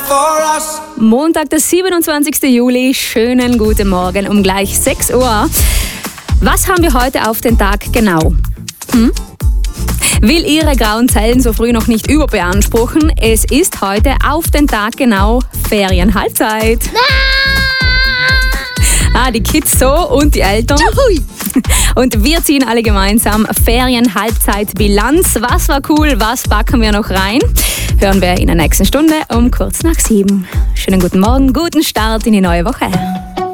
Montag, der 27. Juli. Schönen guten Morgen um gleich 6 Uhr. Was haben wir heute auf den Tag genau? Will Ihre grauen Zellen so früh noch nicht überbeanspruchen? Es ist heute auf den Tag genau Ferienhalbzeit. Die Kids so und die Eltern. Und wir ziehen alle gemeinsam Ferienhalbzeitbilanz. Was war cool, was packen wir noch rein? Hören wir in der nächsten Stunde um kurz nach 7. Schönen guten Morgen, guten Start in die neue Woche.